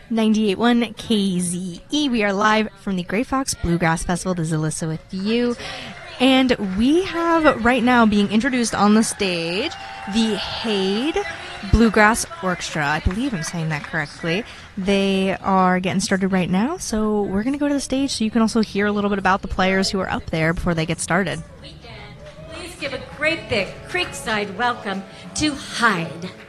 98.1 KZE. We are live from the Gray Fox Bluegrass Festival. This is Alyssa with you. And we have right now being introduced on the stage the Hade Bluegrass Orchestra. I believe I'm saying that correctly. They are getting started right now, so we're going to go to the stage so you can also hear a little bit about the players who are up there before they get started. Please give a great big Creekside welcome to Hyde.